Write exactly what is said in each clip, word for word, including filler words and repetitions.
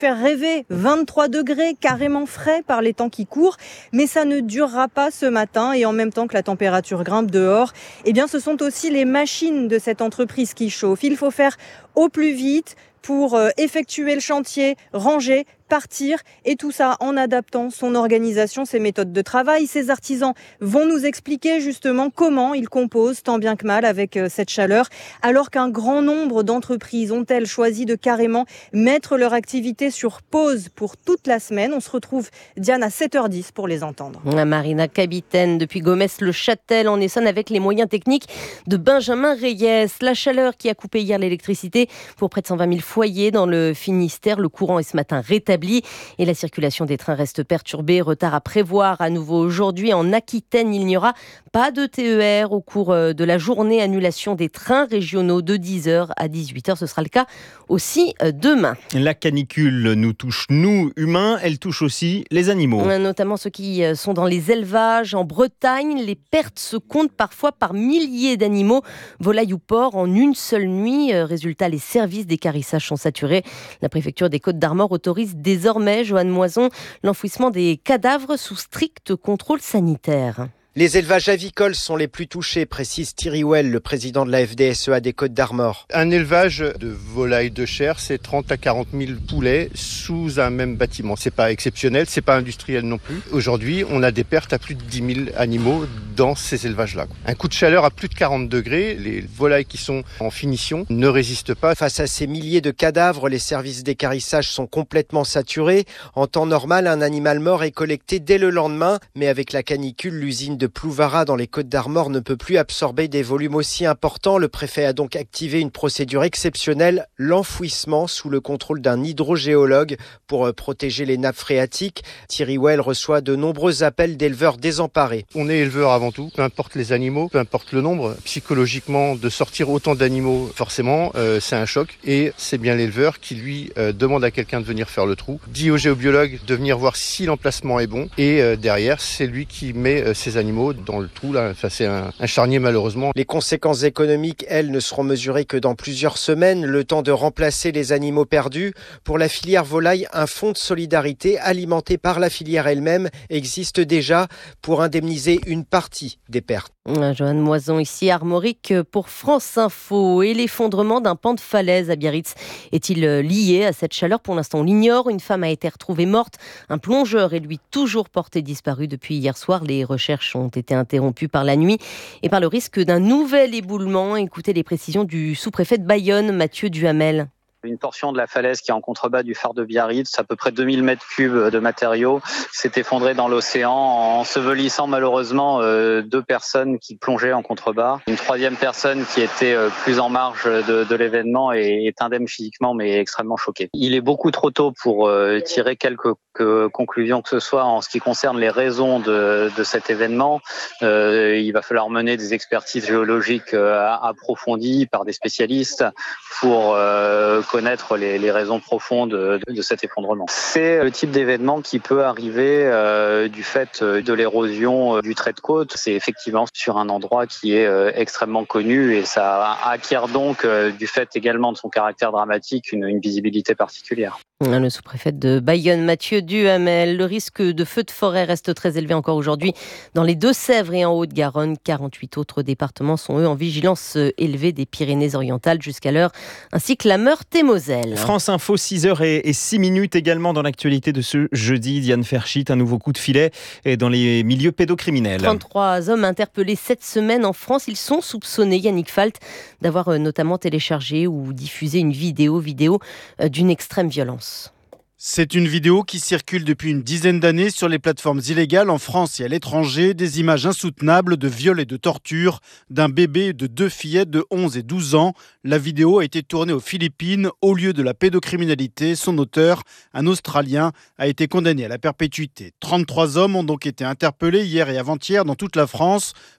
faire rêver, vingt-trois degrés, carrément frais par les temps qui courent, mais ça ne durera pas ce matin et en même temps que la température grimpe dehors, eh bien ce sont aussi les machines de cette entreprise qui chauffent. Il faut faire au plus vite pour effectuer le chantier, ranger, partir et tout ça en adaptant son organisation, ses méthodes de travail. Ces artisans vont nous expliquer justement comment ils composent tant bien que mal avec cette chaleur, alors qu'un grand nombre d'entreprises ont-elles choisi de carrément mettre leur activité sur pause pour toute la semaine. On se retrouve, Diane, à sept heures dix pour les entendre. Marina Capitaine depuis Gomès-le-Châtel en Essonne avec les moyens techniques de Benjamin Reyes. La chaleur qui a coupé hier l'électricité pour près de cent vingt mille foyers dans le Finistère. Le courant est ce matin rétabli et la circulation des trains reste perturbée. Retard à prévoir à nouveau aujourd'hui. En Aquitaine, il n'y aura pas de T E R au cours de la journée. Annulation des trains régionaux de dix heures à dix-huit heures. Ce sera le cas aussi demain. La canicule nous touche, nous, humains. Elle touche aussi les animaux. Notamment ceux qui sont dans les élevages. En Bretagne, les pertes se comptent parfois par milliers d'animaux, volailles ou porcs, en une seule nuit. Résultat, les services d'équarrissage sont saturés. La préfecture des Côtes-d'Armor autorise désormais, Joanne Moison, l'enfouissement des cadavres sous strict contrôle sanitaire. Les élevages avicoles sont les plus touchés, précise Thierry Well, le président de la F D S E A des Côtes-d'Armor. Un élevage de volailles de chair, c'est trente à quarante mille poulets sous un même bâtiment. C'est pas exceptionnel, c'est pas industriel non plus. Aujourd'hui, on a des pertes à plus de dix mille animaux dans ces élevages-là. Un coup de chaleur à plus de quarante degrés, les volailles qui sont en finition ne résistent pas. Face à ces milliers de cadavres, les services d'équarrissage sont complètement saturés. En temps normal, un animal mort est collecté dès le lendemain, mais avec la canicule, l'usine de Plouvara dans les Côtes-d'Armor ne peut plus absorber des volumes aussi importants. Le préfet a donc activé une procédure exceptionnelle, l'enfouissement sous le contrôle d'un hydrogéologue pour protéger les nappes phréatiques. Thierry Well reçoit de nombreux appels d'éleveurs désemparés. On est éleveur avant tout, peu importe les animaux, peu importe le nombre. Psychologiquement, de sortir autant d'animaux, forcément, euh, c'est un choc. Et c'est bien l'éleveur qui, lui, euh, demande à quelqu'un de venir faire le trou, dit au géobiologue de venir voir si l'emplacement est bon. Et euh, derrière, c'est lui qui met euh, ses animaux dans le trou là. Enfin, c'est un, un charnier malheureusement. Les conséquences économiques, elles, ne seront mesurées que dans plusieurs semaines, le temps de remplacer les animaux perdus. Pour la filière volaille, un fonds de solidarité alimenté par la filière elle-même existe déjà pour indemniser une partie des pertes. Joanne Moison ici, Armorique pour France Info. Et l'effondrement d'un pan de falaise à Biarritz est-il lié à cette chaleur? Pour l'instant, on l'ignore. Une femme a été retrouvée morte. Un plongeur est lui toujours porté disparu depuis hier soir. Les recherches ont été interrompues par la nuit et par le risque d'un nouvel éboulement. Écoutez les précisions du sous-préfet de Bayonne, Mathieu Duhamel. Une portion de la falaise qui est en contrebas du phare de Biarritz, à peu près deux mille mètres cubes de matériaux, s'est effondrée dans l'océan, ensevelissant malheureusement euh, deux personnes qui plongeaient en contrebas. Une troisième personne qui était euh, plus en marge de, de l'événement et est indemne physiquement mais extrêmement choquée. Il est beaucoup trop tôt pour euh, tirer quelques que, conclusions que ce soit en ce qui concerne les raisons de, de cet événement. Euh, il va falloir mener des expertises géologiques euh, approfondies par des spécialistes pour euh, connaître les, les raisons profondes de, de cet effondrement. C'est le type d'événement qui peut arriver euh, du fait de l'érosion euh, du trait de côte. C'est effectivement sur un endroit qui est euh, extrêmement connu et ça acquiert donc, euh, du fait également de son caractère dramatique, une, une visibilité particulière. Le sous-préfet de Bayonne, Mathieu Duhamel. Le risque de feu de forêt reste très élevé encore aujourd'hui dans les Deux-Sèvres et en Haute-Garonne. quarante-huit autres départements sont eux en vigilance élevée des Pyrénées-Orientales jusqu'à l'heure, ainsi que la Meurthe et Moselle. France Info, six heures six minutes également dans l'actualité de ce jeudi. Diane Ferchit, un nouveau coup de filet dans les milieux pédocriminels. trente-trois hommes interpellés cette semaine en France. Ils sont soupçonnés, Yannick Falt, d'avoir notamment téléchargé ou diffusé une vidéo, vidéo d'une extrême violence. C'est une vidéo qui circule depuis une dizaine d'années sur les plateformes illégales en France et à l'étranger. Des images insoutenables de viols et de torture d'un bébé et de deux fillettes de onze et douze ans. La vidéo a été tournée aux Philippines au lieu de la pédocriminalité. Son auteur, un Australien, a été condamné à la perpétuité. trente-trois hommes ont donc été interpellés hier et avant-hier dans toute la France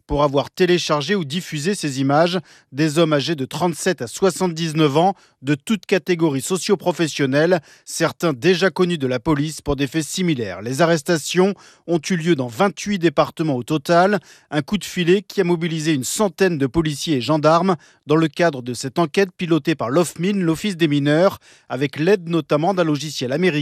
pour avoir téléchargé ou diffusé ces images. Des hommes âgés de trente-sept à soixante-dix-neuf ans, de toutes catégories socio-professionnelles, certains déjà connus de la police pour des faits similaires. Les arrestations ont eu lieu dans vingt-huit départements au total. Un coup de filet qui a mobilisé une centaine de policiers et gendarmes dans le cadre de cette enquête pilotée par l'O F M I N, l'Office des mineurs, avec l'aide notamment d'un logiciel américain